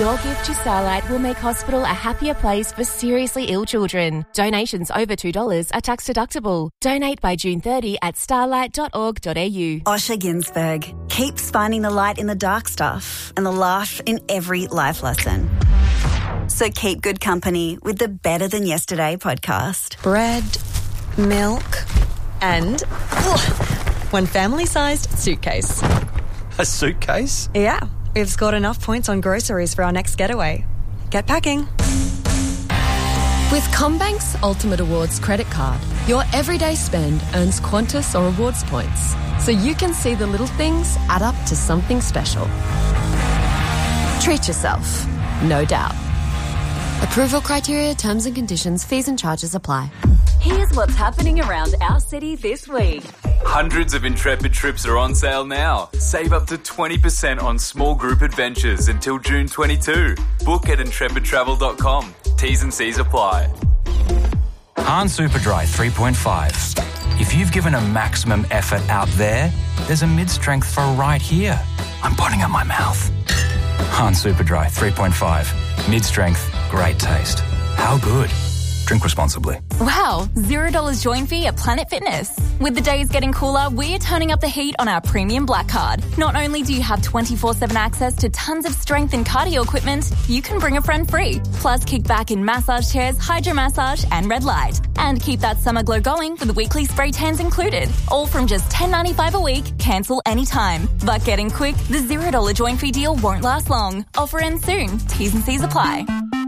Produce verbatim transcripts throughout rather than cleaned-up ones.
Your gift to Starlight will make hospital a happier place for seriously ill children. Donations over two dollars are tax deductible. Donate by June thirtieth at starlight dot org dot a u. Osher Ginsberg keeps finding the light in the dark stuff and the laugh in every life lesson. So keep good company with the Better Than Yesterday podcast. Bread, milk, and ugh, one family-sized suitcase. A suitcase? Yeah, we've scored enough points on groceries for our next getaway. Get packing. With CommBank's Ultimate Awards credit card, your everyday spend earns Qantas or rewards points, so you can see the little things add up to something special. Treat yourself, no doubt. Approval criteria, terms and conditions, fees and charges apply. Here's what's happening around our city this week. Hundreds of Intrepid trips are on sale now. Save up to twenty percent on small group adventures until June twenty-second. Book at intrepid travel dot com. T's and C's apply. Han Superdry three point five. If you've given a maximum effort out there, there's a mid-strength for right here. I'm putting up my mouth. Han Superdry three point five. Mid-strength, great taste. How good? Drink responsibly. Wow, zero dollars join fee at Planet Fitness. With the days getting cooler, we're turning up the heat on our premium black card. Not only do you have twenty-four seven access to tons of strength and cardio equipment, you can bring a friend free. Plus, kick back in massage chairs, hydro massage, and red light. And keep that summer glow going with weekly spray tans included. All from just ten dollars ninety-five a week, cancel anytime. But getting quick, the zero dollars join fee deal won't last long. Offer ends soon. T's and C's apply.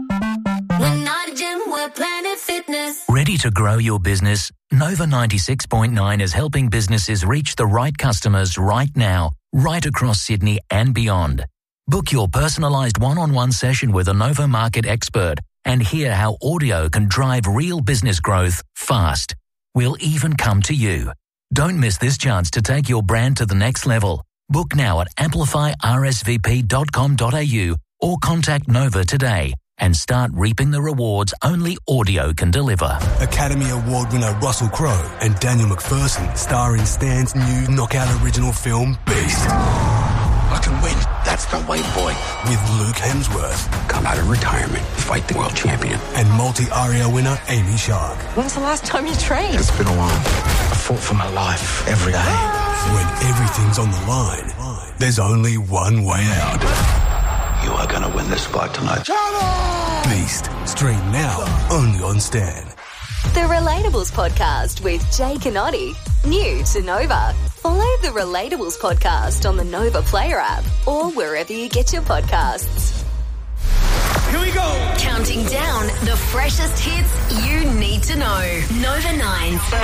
We're not a gym, we're Planet Fitness. Ready to grow your business? Nova ninety-six point nine is helping businesses reach the right customers right now, right across Sydney and beyond. Book your personalised one-on-one session with a Nova market expert and hear how audio can drive real business growth fast. We'll even come to you. Don't miss this chance to take your brand to the next level. Book now at amplify r s v p dot com dot a u or contact Nova today and start reaping the rewards only audio can deliver. Academy Award winner Russell Crowe and Daniel McPherson star in Stan's new knockout original film, Beast. I can win. That's the way, boy. With Luke Hemsworth. Come out of retirement, fight the world champion. And multi-Aria winner Amy Shark. When's the last time you trained? It's been a while. I fought for my life every day. When everything's on the line, there's only one way out. You are going to win this fight tonight. Beast. Stream now, only on Stan. The Relatables Podcast with Jake and Oddie. New to Nova. Follow the Relatables Podcast on the Nova Player app or wherever you get your podcasts. Here we go. Counting down the freshest hits you need to know. Nova nine.